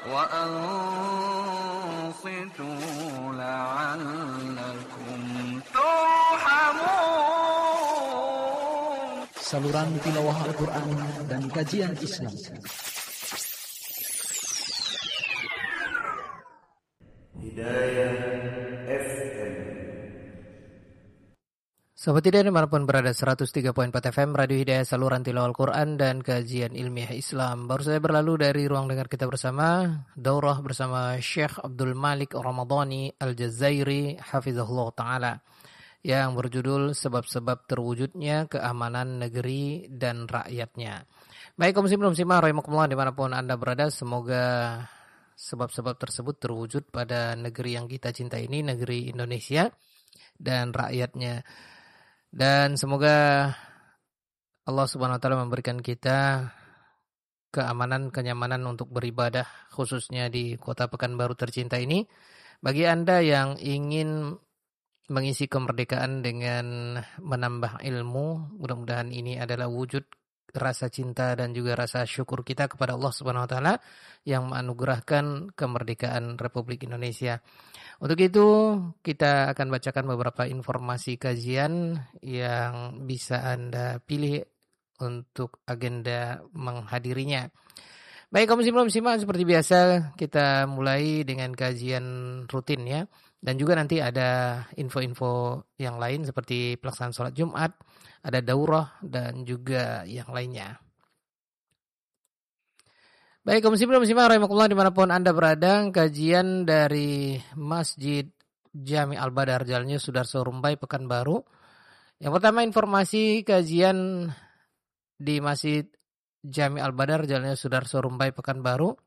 وأنصتوا لعلكم ترحمون. Saluran tilawah Al-Quran dan kajian Islam. Hidayah FM. Sobat Hidayah dimanapun berada, 103.4 FM Radio Hidayah, saluran tilawah Al-Quran dan kajian ilmiah Islam. Baru saja berlalu dari ruang dengar kita bersama daurah bersama Syekh Abdul Malik Ramadhani Al-Jazairi hafizahullah ta'ala yang berjudul Sebab-sebab terwujudnya keamanan negeri dan rakyatnya. Baik kaum muslimin rahimakumullah dimanapun Anda berada, semoga sebab-sebab tersebut terwujud pada negeri yang kita cintai ini, negeri Indonesia dan rakyatnya. Dan semoga Allah Subhanahu wa taala memberikan kita keamanan, kenyamanan untuk beribadah khususnya di Kota Pekanbaru tercinta ini. Bagi Anda yang ingin mengisi kemerdekaan dengan menambah ilmu, mudah-mudahan ini adalah wujud rasa cinta dan juga rasa syukur kita kepada Allah Subhanahu wa taala yang menganugerahkan kemerdekaan Republik Indonesia. Untuk itu kita akan bacakan beberapa informasi kajian yang bisa Anda pilih untuk agenda menghadirinya. Baik kaum muslimin seperti biasa kita mulai dengan kajian rutin ya. Dan juga nanti ada info-info yang lain seperti pelaksanaan sholat Jumat, ada daurah dan juga yang lainnya. Baik kaum muslimin rahimakumullah dimanapun Anda berada, kajian dari Masjid Jami Al-Badar Jalan Sudarso Rumbai Pekanbaru. Yang pertama informasi kajian di Masjid Jami Al-Badar Jalan Sudarso Rumbai Pekanbaru.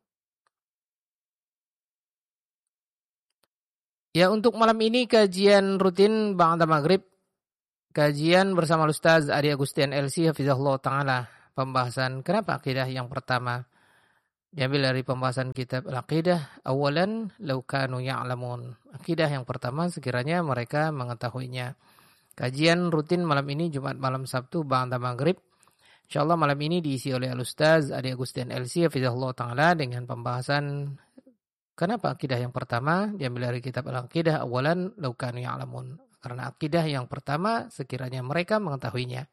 Ya, untuk malam ini kajian rutin ba'da maghrib, kajian bersama Ustaz Adi Agustian LC hafizahullah ta'ala, pembahasan kenapa akidah yang pertama. Diambil dari pembahasan kitab Al-Aqidah, awalan law kanu ya'lamun. Akidah yang pertama sekiranya mereka mengetahuinya. Kajian rutin malam ini Jumat malam Sabtu ba'da maghrib. Insyaallah malam ini diisi oleh Al-Ustaz Adi Agustian LC hafizahullah ta'ala dengan pembahasan kenapa akidah yang pertama. Diambil dari kitab Al-Aqidah, awalan law kanu ya'lamun. Karena akidah yang pertama sekiranya mereka mengetahuinya.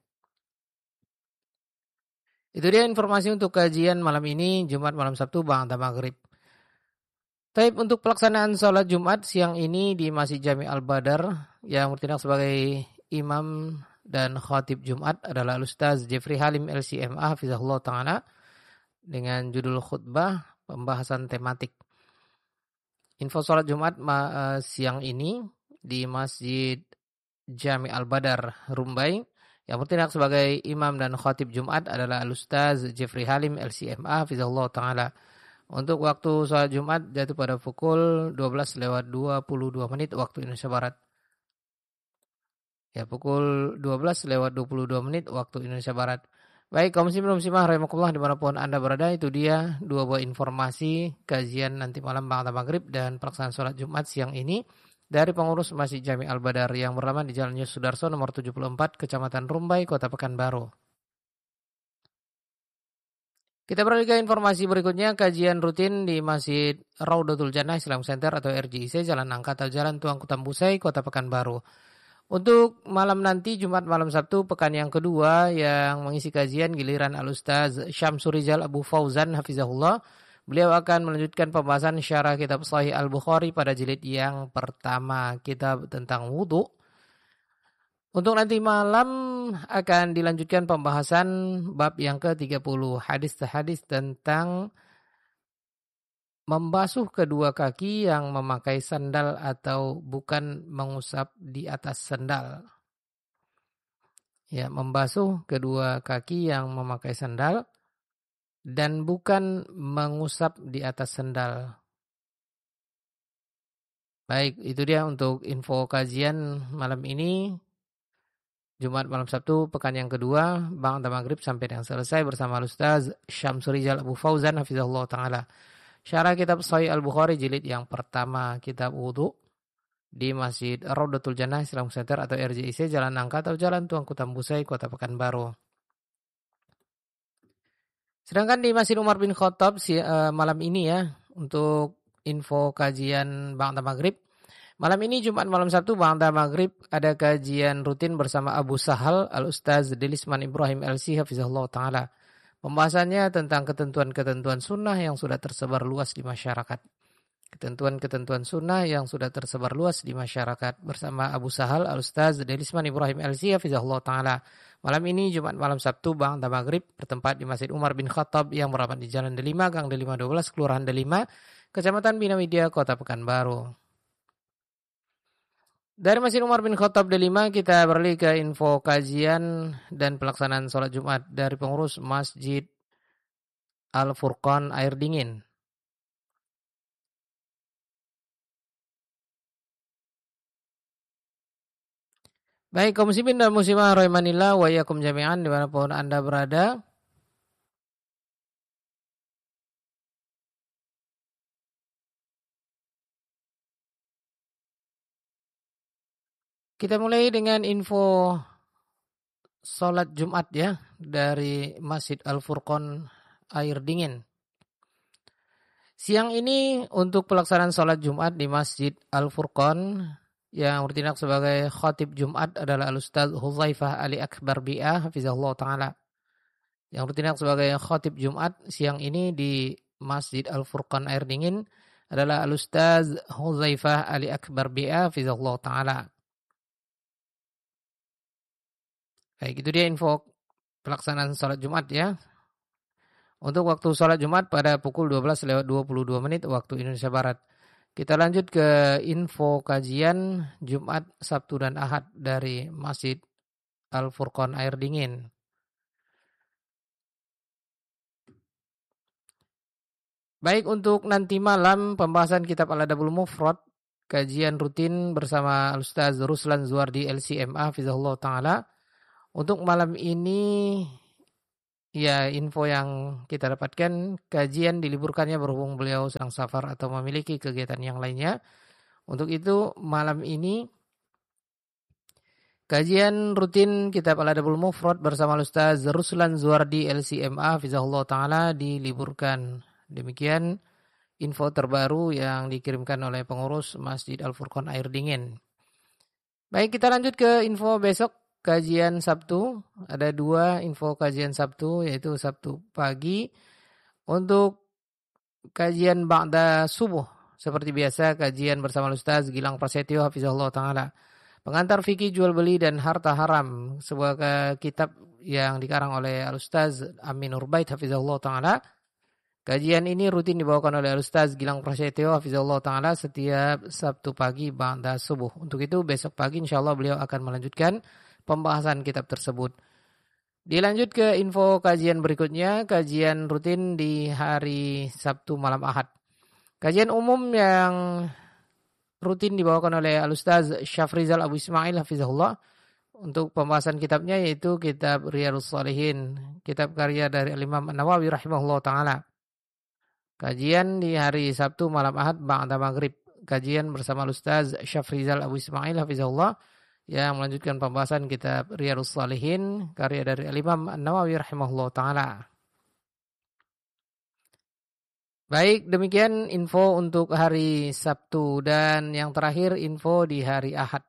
Itu dia informasi untuk kajian malam ini, Jumat malam Sabtu ba'da maghrib. Taib untuk pelaksanaan sholat Jumat siang ini di Masjid Jami Al-Badar yang bertindak sebagai imam dan khatib Jumat adalah Ustaz Jeffrey Halim LCMA hafizahullah ta'ala dengan judul khutbah pembahasan tematik. Info sholat Jumat siang ini di Masjid Jami Al-Badar Rumbai. Yang bertindak sebagai imam dan khatib Jumat adalah Al-Ustaz Jeffrey Halim LCMA hafizahullah ta'ala. Untuk waktu sholat Jumat jatuh pada pukul 12:22 waktu Indonesia Barat. Ya, pukul 12:22 waktu Indonesia Barat. Baik, kaum muslimin muslimah rahimakumullah dimanapun Anda berada, itu dia dua buah informasi kajian nanti malam ba'da maghrib dan pelaksanaan sholat Jumat siang ini dari pengurus Masjid Jami Al-Badar yang bernama di Jalan Sudarso nomor 74 Kecamatan Rumbai, Kota Pekanbaru. Kita beralih ke informasi berikutnya, kajian rutin di Masjid Raudatul Jannah Islam Center atau RJIC Jalan Nangka atau Jalan Tuang Kutambusai, Kota Pekanbaru. Untuk malam nanti Jumat malam Sabtu pekan yang kedua yang mengisi kajian giliran Al-Ustaz Syamsurizal Abu Fauzan hafizahullah. Beliau akan melanjutkan pembahasan syarah kitab Sahih Al-Bukhari pada jilid yang pertama, kitab tentang wudu. Untuk nanti malam akan dilanjutkan pembahasan bab yang ke-30, hadis tentang membasuh kedua kaki yang memakai sandal atau bukan mengusap di atas sandal. Ya, membasuh kedua kaki yang memakai sandal dan bukan mengusap di atas sandal. Baik, itu dia untuk info kajian malam ini. Jumat malam Sabtu, pekan yang kedua, ba'da maghrib sampai dengan selesai bersama Ustaz Syamsurizal Abu Fauzan hafizahullah ta'ala. Syarah kitab Sahih Al-Bukhari jilid yang pertama, kitab wudu di Masjid Raudatul Jannah Islam Center atau RJIC Jalan Nangka atau Jalan Tuang Kutambusai, Kota Pekanbaru. Sedangkan di Masjid Umar bin Khattab malam ini ya, untuk info kajian ba'da maghrib. Malam ini Jumat malam Sabtu ba'da maghrib ada kajian rutin bersama Abu Sahal Al-Ustaz Dilisman Ibrahim LC hafizahullah ta'ala. Pembahasannya tentang ketentuan-ketentuan sunnah yang sudah tersebar luas di masyarakat. Ketentuan-ketentuan sunnah yang sudah tersebar luas di masyarakat bersama Abu Sahal Al-Ustaz Dilisman Ibrahim LC hafizahullah ta'ala. Malam ini Jumat malam Sabtu ba'da maghrib bertempat di Masjid Umar bin Khattab yang berada di Jalan Delima, Gang Delima 12, Kelurahan Delima, Kecamatan Bina Widya, Kota Pekanbaru. Dari Masjid Umar bin Khattab Delima kita beralih ke info kajian dan pelaksanaan sholat Jumat dari pengurus Masjid Al-Furqan Air Dingin. Baik, kaum muslimin dan muslimah rahimanillah wa iyyakum jami'an dimanapun Anda berada. Kita mulai dengan info sholat Jumat ya dari Masjid Al-Furqan Air Dingin. Siang ini untuk pelaksanaan sholat Jumat di Masjid Al-Furqan yang bertindak sebagai khatib Jumat adalah Al-Ustaz Hudzaifah Ali Akbar Bi'ah hafizahullah ta'ala. Yang bertindak sebagai khatib Jumat siang ini di Masjid Al-Furqan Air Dingin adalah Al-Ustaz Hudzaifah Ali Akbar Bi'ah hafizahullah ta'ala. Baik, itu dia info pelaksanaan sholat Jumat ya. Untuk waktu sholat Jumat pada pukul 12:22 waktu Indonesia Barat. Kita lanjut ke info kajian Jumat, Sabtu, dan Ahad dari Masjid Al-Furqan Air Dingin. Baik, untuk nanti malam pembahasan kitab Al-Adabul Mufrad, kajian rutin bersama Al-Ustaz Ruslan Zuardi LCMA hafizahullah ta'ala. Untuk malam ini, ya info yang kita dapatkan, kajian diliburkannya berhubung beliau sedang safar atau memiliki kegiatan yang lainnya. Untuk itu, malam ini, kajian rutin kitab Al-Adabul Mufrad bersama Ustaz Ruslan Zuardi LCMA hafizahullah ta'ala diliburkan. Demikian info terbaru yang dikirimkan oleh pengurus Masjid Al-Furqan Air Dingin. Baik, kita lanjut ke info besok. Kajian Sabtu, ada 2 info kajian Sabtu, yaitu Sabtu pagi. Untuk kajian ba'da subuh, seperti biasa kajian bersama Ustaz Gilang Prasetyo hafizahullah ta'ala. Pengantar fikih jual beli dan harta haram, sebuah kitab yang dikarang oleh Al-Ustaz Amin Nurbait hafizahullah ta'ala. Kajian ini rutin dibawakan oleh Al-Ustaz Gilang Prasetyo hafizahullah ta'ala setiap Sabtu pagi ba'da subuh. Untuk itu besok pagi insyaallah beliau akan melanjutkan pembahasan kitab tersebut. Dilanjut ke info kajian berikutnya, kajian rutin di hari Sabtu malam Ahad. Kajian umum yang rutin dibawakan oleh Al-Ustaz Syafrizal Abu Ismail hafizahullah. Untuk pembahasan kitabnya yaitu kitab Riyadhus Shalihin, kitab karya dari Imam An-Nawawi rahimahullah ta'ala. Kajian di hari Sabtu malam Ahad ba'da maghrib. Kajian bersama Al-Ustaz Syafrizal Abu Ismail hafizahullah yang melanjutkan pembahasan kitab Riyadhus Shalihin karya dari Imam An-Nawawi rahimahullah ta'ala. Baik, demikian info untuk hari Sabtu dan yang terakhir info di hari Ahad.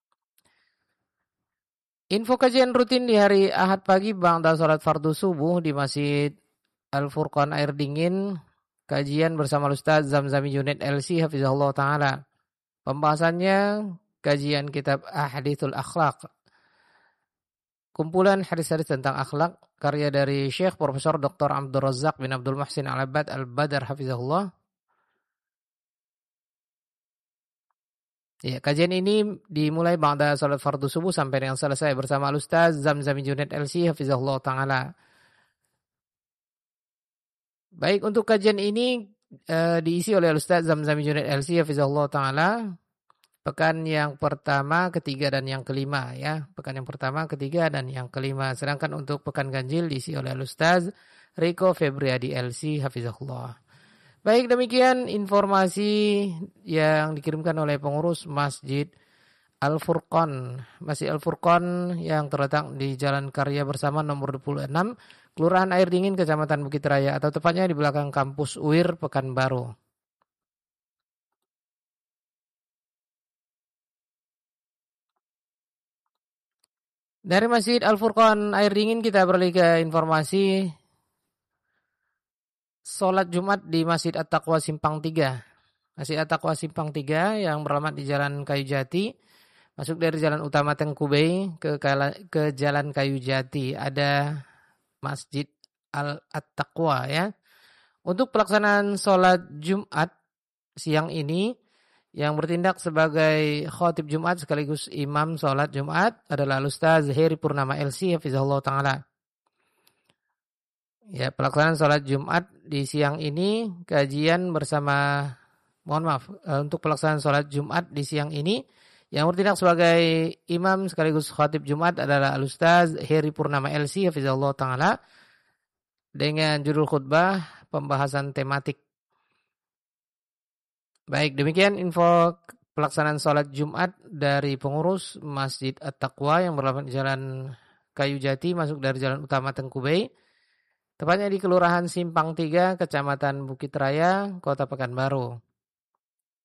Info kajian rutin di hari Ahad pagi ba'da salat fardu subuh di Masjid Al-Furqan Air Dingin. Kajian bersama Ustaz Zamzami Junaid LC hafizahullah ta'ala. Pembahasannya kajian kitab Ahadithul Akhlaq. Kumpulan hadis-hadis tentang akhlak karya dari Syekh Profesor Dr. Abdul Razak bin Abdul Muhsin Al-Abbad Al-Badar hafizahullah. Ya, kajian ini dimulai ba'da salat fardu subuh sampai dengan selesai bersama Ustaz Zamzami Junaid LC hafizahullah ta'ala. Baik, untuk kajian ini diisi oleh Ustaz Zamzami Junaid LC hafizahullah ta'ala. Pekan yang pertama, ketiga, dan yang kelima ya. Pekan yang pertama, ketiga, dan yang kelima. Sedangkan untuk pekan ganjil diisi oleh Ustaz Riko Febriadi LC hafizahullah. Baik, demikian informasi yang dikirimkan oleh pengurus Masjid Al-Furqan. Masjid Al-Furqan yang terletak di Jalan Karya Bersama nomor 26, Kelurahan Air Dingin, Kecamatan Bukit Raya, atau tepatnya di belakang kampus UIR Pekanbaru. Dari Masjid Al-Furqan Air Dingin kita beralih ke informasi sholat Jumat di Masjid At-Taqwa Simpang 3. Masjid At-Taqwa Simpang 3 yang beralamat di Jalan Kayu Jati. Masuk dari jalan utama Tengkubei ke Jalan Kayu Jati. Ada Masjid At-Taqwa ya. Untuk pelaksanaan sholat Jumat siang ini, yang bertindak sebagai khatib Jumat sekaligus imam sholat Jumat adalah Ustaz Heri Purnama LC Hafizahullah Ta'ala. Ya, pelaksanaan sholat Jumat di siang ini, kajian bersama, untuk pelaksanaan sholat Jumat di siang ini, yang bertindak sebagai imam sekaligus khatib Jumat adalah Ustaz Heri Purnama LC Hafizahullah Ta'ala, dengan judul khutbah pembahasan tematik. Baik, demikian info pelaksanaan sholat Jumat dari pengurus Masjid At-Taqwa yang beralamat di Jalan Kayu Jati, masuk dari jalan utama Tengkubei, tepatnya di Kelurahan Simpang 3, Kecamatan Bukit Raya, Kota Pekanbaru.